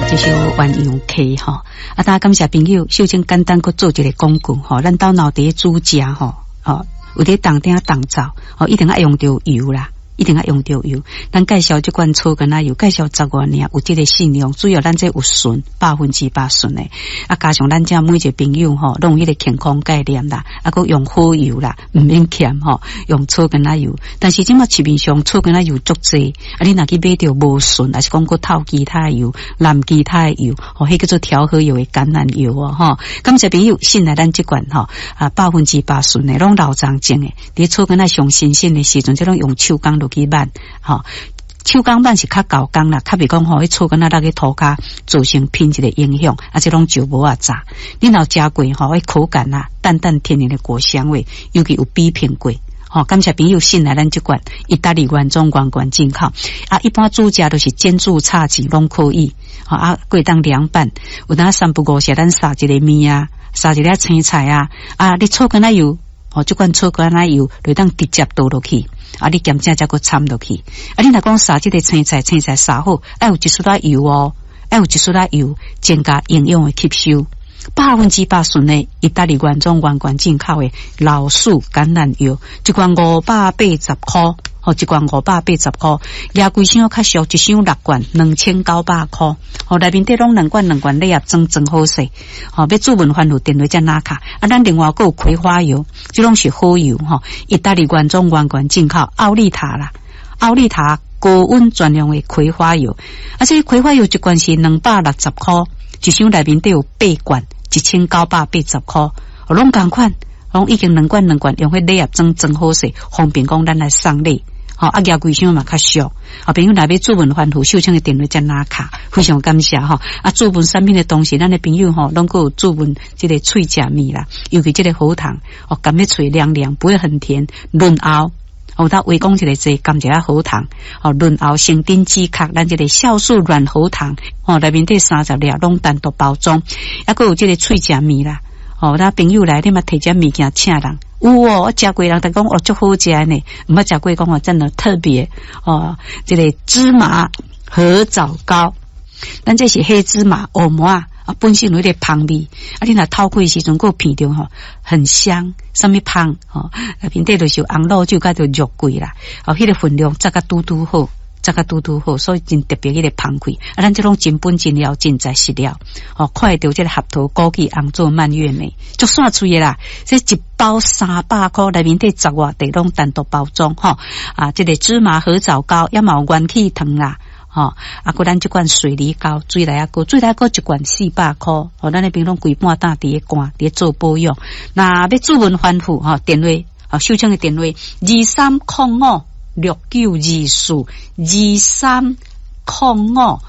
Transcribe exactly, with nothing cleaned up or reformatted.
这首鸳鸯 K 哈，啊，大家感谢朋友，首先简单个做一个广告哈，咱到脑底煮食哈，哦，有啲当顶当灶，哦，一定要用到油啦。一定要用到油，咱介绍这款草根仔油，介绍十外年有这个信用，主要咱这有纯，百分之百纯的，啊，加上咱这每一个朋友吼，拢有迄个健康概念啦，啊，佮用好油啦，唔免欠吼，用草根仔油。但是即马市面上草根仔油足济，啊，你若去买到无纯，还是讲佮透其他油、蓝其他油，吼，迄叫做调和油的橄榄油哦，吼。感谢朋友信赖咱这款吼，啊，百分之百纯的，拢老长种的，伫草根仔上新鲜的时阵，即拢用手工落去挽，吼。手工挽是较高工啦，较袂讲吼，迄草根仔那个涂骹造成品质的影响，啊，这种就无啊炸。你若食过吼，迄口感啊，淡淡天然的果香味，尤其有比拼过。吼、哦，感谢朋友信赖咱这款意大利原装原罐进口啊，一般煮食都是煎煮炒煮拢可以，吼、哦、啊，过当凉拌，有当三不五时咱撒一个面啊，撒一个青菜啊，啊，你草根仔油，吼、哦，这款草根仔油就当直接倒落去。啊！你咸正才个掺落去，啊！你若讲撒即个青菜，青菜撒好，爱有一撮仔油哦，爱有一撮仔油，增加营养的吸收。百分之百纯的意大利原装原罐进口的老树橄榄油，一罐五百八十块，吼，一罐五百八十块，亚规箱较俗，一箱六罐，两千九百块，吼，内面底拢两罐两罐，你也装装好势，吼，要注文番号电话才拿卡，啊，咱另外还有葵花油，这拢是好油，吼，意大利原装原罐进口，奥利塔啦，奥利塔高温专用的葵花油，啊，这葵花油一罐是两百六十块。一箱内面都有八罐，一千九百八十块，拢同款，拢已经两罐两罐，用迄礼盒装装好势，方便讲咱来送礼。好、哦，啊，亚贵箱嘛较俗，啊，朋友若要注文番号，手枪的电话才拿卡，非常感谢哈。啊，注文产品的东西，咱的朋友吼，拢够注文这个脆甲蜜啦，尤其这个喉糖，哦，甘咩脆凉凉，不会很甜，润喉。哦，他围讲一个这甘一下喉糖，哦，润喉生丁止咳，咱这个酵素软喉糖，哦，内面这三十粒拢单独包装，还佫有这个脆甲蜜啦，哦，咱朋友来你嘛摕只物件请人，有哦，我食过人，但讲哦足好食呢，唔捌食过讲哦真的特别哦，这个芝麻合枣糕，咱这是黑芝麻欧馍啊。啊，本身有点香味，啊，你若透开时阵个片中吼，很香，什么香吼，内面底就是红肉酒甲就肉桂啦，哦，迄个分量则个嘟嘟好，则个嘟嘟好，所以真特别迄个香气。啊，咱这种真本真料真材实料，哦，看到这个合桃枸杞红做蔓越莓，足煞脆的啦，这一包三百块，内面底十外地拢单独包装吼，啊，这个芝麻合枣糕也嘛有元气糖啦。吼，啊，个咱这罐水梨膏，水来啊个，水来个一罐四百块，哦，咱那边拢规半担伫咧罐，伫咧做保养。那要注文吩咐哈，电话啊，手枪的电话二三零五六九二四二三零五。